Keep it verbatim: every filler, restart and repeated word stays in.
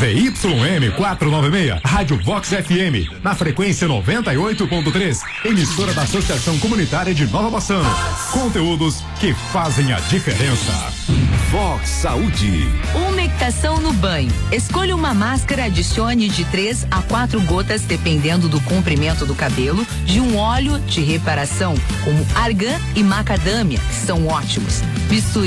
Y M quatrocentos e noventa e seis, Rádio Vox F M, na frequência noventa e oito ponto três, emissora da Associação Comunitária de Nova Bassano. Conteúdos que fazem a diferença. Vox Saúde. Umectação no banho. Escolha uma máscara, adicione de três a quatro gotas, dependendo do comprimento do cabelo, de um óleo de reparação, como argan e macadâmia, que são ótimos. Misture